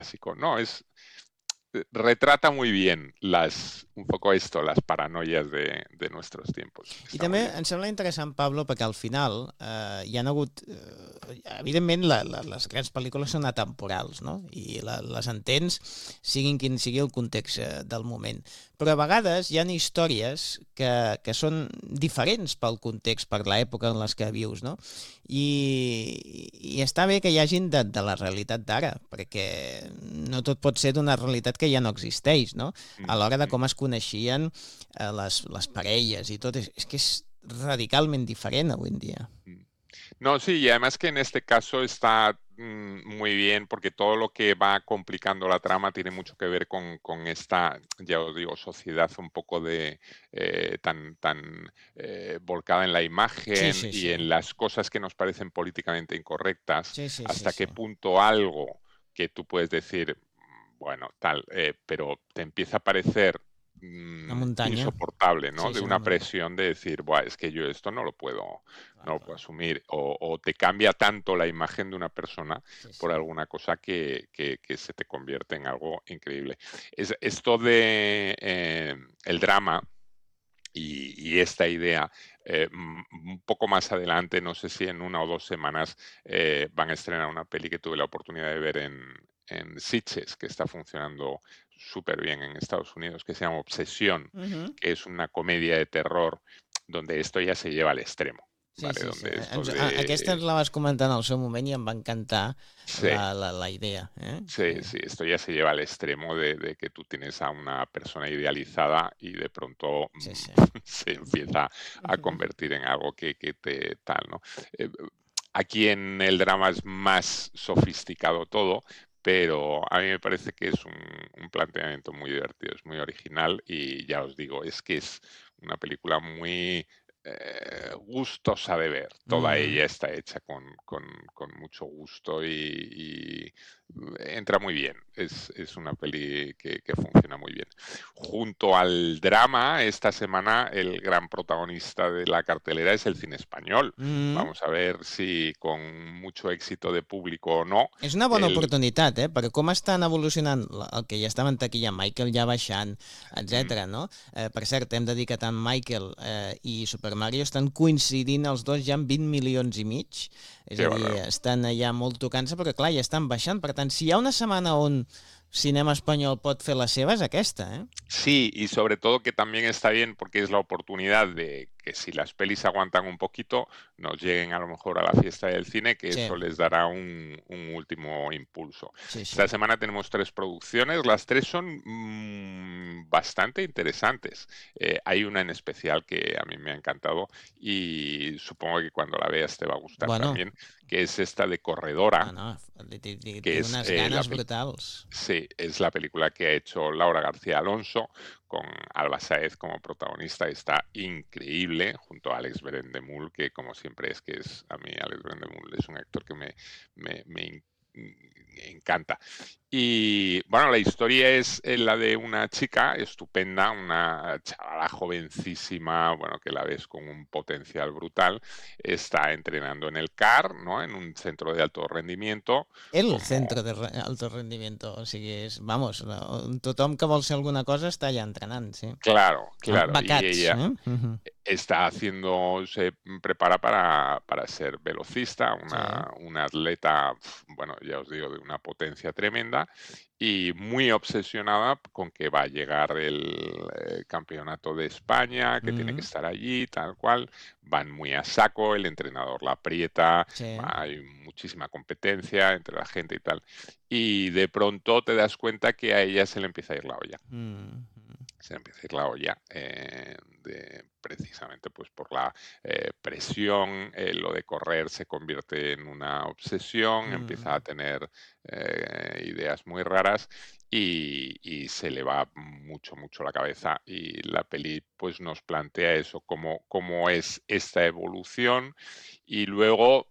clásico. No, retrata muy bien un poco esto, las paranoias de nuestros tiempos. I Está muy també bien. em sembla interessant, Pablo, perquè al final hi han hagut... evidentment, les grans pel·lícules són atemporals, no? I les entens siguin quin sigui el context del moment. Però a vegades hi ha històries que són diferents pel context, per l'època en les que vius, no? I està bé que hi hagin de la realitat d'ara, perquè no tot pot ser d'una realitat que ja no existeix, no? A Mm, l'hora de mm, com es coneixien les parelles i tot, és que és radicalment diferent avui en dia. mm. No, sí, y además que en este caso está muy bien porque todo lo que va complicando la trama tiene mucho que ver con esta, ya os digo, sociedad un poco tan volcada en la Sí, imagen sí, y sí. en las cosas que nos parecen políticamente incorrectas, Sí, sí, sí, hasta sí. qué punto algo que tú puedes decir, bueno, tal, pero te empieza a parecer Una muntanya. insoportable, ¿no? Sí, De sí, una presión de decir, buah, es que yo esto Clar, no lo clar. puedo asumir, o te cambia tanto la imagen de una persona Sí, por sí. alguna cosa que se te convierte en algo increíble. Esto de el drama y esta idea, un poco más adelante, no sé si en 1 o 2 semanas, van a estrenar una peli que tuve la oportunidad de ver en Sitges, que está funcionando súper bien en Estados Unidos, que se llama Obsesión, Mhm. que es una comedia de terror donde esto ya se lleva al extremo, Sí, ¿vale? sí, sí. Donde esto Aquesta de... la vas comentar en el seu moment i em va encantar Sí, la idea. sí, Sí. sí, esto ya se lleva al extremo de que tú tienes a una persona idealizada y de pronto Sí, sí. se empieza a convertir en algo que te tal, ¿no? Eh, Aquí en el drama es más sofisticado todo, pero a mí me parece que es un planteamiento muy divertido, es muy original y ya os digo, es que es una película muy gustosa de ver. Toda Mm. ella está hecha con mucho gusto y entra muy bien. Es una peli que funciona muy bien. Junto al drama, esta semana el gran protagonista de la cartelera es el cine español. Mm. Vamos a ver si con mucho éxito de público o no. És una bona El, oportunitat, perquè com estan evolucionant el que ja estava en taquilla, Michael ja baixant, mm, etc. no? Per cert, hem de dir que tant Michael i Super Mario estan coincidint els dos ja amb 20 milions i mig, és qué a dir, bárbaro. estan allà molt tocant-se, perquè clar, ja estan baixant, per tant, si hi ha una setmana on cinema espanyol pot fer la seva, és aquesta, eh? Sí, y sobre todo que también está bien porque es la oportunidad de que si las pelis aguantan un poquito, nos lleguen a lo mejor a la fiesta del cine, que Sí, eso les dará un último impulso. sí, sí. Esta semana tenemos 3 producciones, las 3 son bastante interesantes. Hay una en especial que a mí me ha encantado y supongo que cuando la veas te va a gustar Bueno, también, que es esta de Corredora, no, no, que té es unes ganes brutals. Sí, es la película que ha hecho Laura García Alonso con Alba Sáez como protagonista. Está increíble junto a Alex Brendemul, que como siempre a mí Alex Brendemul es un actor que me encanta. Y bueno, la historia es la de una chica estupenda, una chavala jovencísima, bueno, que la ves con un potencial brutal. Está entrenando en el CAR, ¿no? En un centro de alto rendimiento, El como centro de alto rendimiento, o sigui, és, vamos, tothom que vol ser alguna cosa està allà entrenant, sí. claro, Amb claro. Y becats, ella eh? está se prepara para ser velocista, Sí. una atleta, bueno, ya os digo, de una potencia tremenda y muy obsesionada con que va a llegar el campeonato de España, que tiene que Mm, estar allí, tal cual. Van muy a saco, el entrenador la aprieta, sí. hay muchísima competencia entre la gente y tal. Y de pronto te das cuenta que a ella se le empieza a ir la olla, Mm, se empieza a ir la olla, precisamente pues por la presión, lo de correr se convierte en una obsesión, empieza a mm, tener ideas muy raras y se le va mucho, mucho la cabeza y la peli pues nos plantea eso, cómo es esta evolución y luego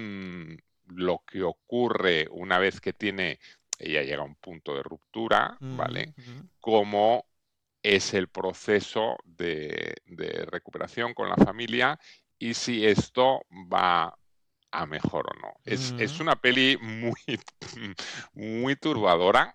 lo que ocurre una vez que ella llega a un punto de ruptura, mm, ¿vale? mm. Cómo es el proceso de recuperación con la familia y si esto va a mejor o no. Es Ujú. una peli muy, muy turbadora,